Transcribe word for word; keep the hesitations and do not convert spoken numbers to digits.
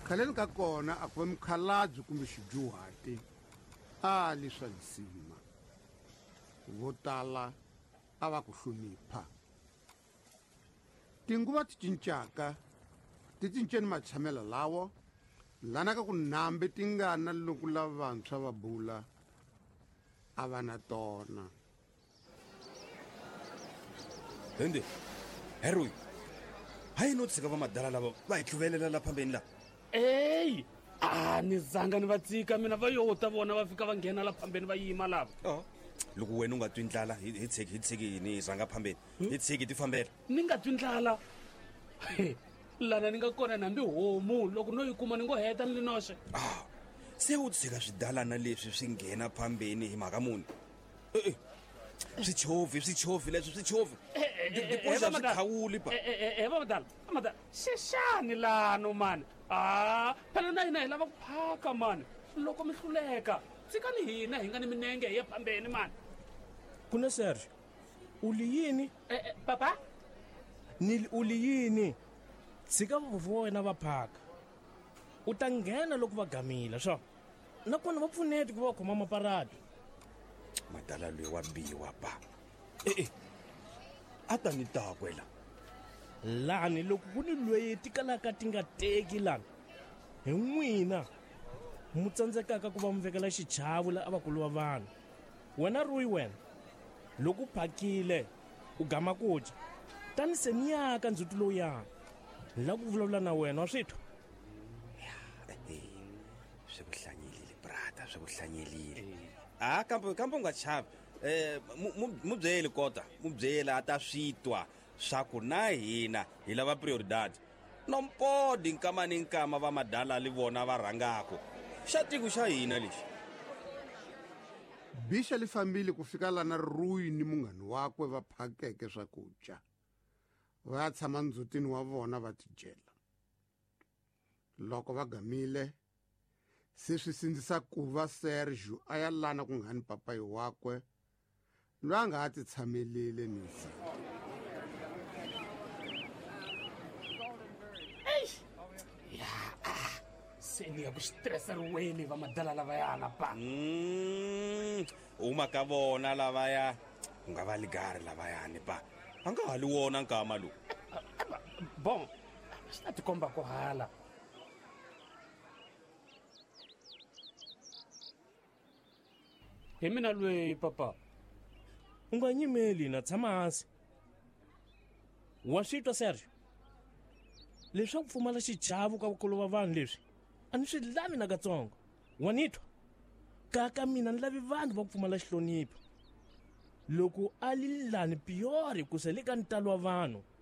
khaleni ka kona a ku va mukhalabye kumbe xijuhati a li swa nsima vo tala a va ku hlonipha. Tinguva ti cincaka ti cinceni matshamelo lawo lana ka ku nambe ti nga na loko lavantshwa va bula a va na tona. Hende heroi hayi no tshika va madala lava va hi hluvelela la phambeni la. Ey a ni zanga ni va tsika mina va yota vona va fika va nghena la phambeni va yima lava. Oh loko wena u nga twi ndlala hi tshiki hi tshiki ni zanga phambeni hi tshiki ti fambela. Ni nga twi ndlala lana ni nga kona nambi homu loko no yi kuma ni ngo heta ni noxe. Ah se u tshika swidalana leswi swi nghena phambeni hi mhaka muni. Eh swichovi swichovi leswi swichovi dipoza swikhawuli pa eh va madala madala xexani lano mani ah phela na hina hi lava ku phaka mani loko mi hluleka tsikani hina hi nga ni minenge hi ya phambeni mani. Kuna Serge uli yini eh papa ni uli yini tshika vovo wena va phaka u ta nghena loko va gamila swo nakona va pfuneti ku va khoma maparati. Madala loyi wa biwa pa eh eh a ta ni ta kwela lani loko ku ni loyi ti kalaka ti nga teki lana hi n'wina mu tsandzekaka ku va mu vekela xichavu la a vakulu va vanhu. Wena Rui wena loko u phakile u gama ku dya tani se ni yaka ndzhuti lowuyani la ku vulavula na wena wa switwa. Swi ku hlanyelile brata swi ku hlanyelile. Ah kambe kambe nga chavi eh mu byeli kota mu byeli ata switwa swa ku na hina hi lava prioridade nompodi nkama ni nkama va madala li vona va rhangako xa tiko xa hina lexi. Bisha li fambile ku fika lana Rui ni munghani wakwe va phakeke swakudya va ya tshama ndzutini wa vona va tidyela. Loko va gamile se swi sindzisa ku va Sergio a ya lana ku nghani papayi wakwe loyi a nga ha ti tshamelile ni nsimu. Se ni ya ku stressa riweni va madala lavayana pa. Uma ka vona lavaya ku nga va ligari lavayani pa a nga ha li wona nkama lowu. Bon swi ta tikomba ku hala. Hi mina lweyi papa u nga nyimeli na tshama hansi. Wa switwa Sergio leswi ku pfumala xichavu ka vakulu va vanhu leswi a ni swi lavi na katsongo. Wa nitwa kaka mina ni lavi vanhu va ku pfumala xihlonipho loko a li lani piyori ku se le ka ntalo wa vanhu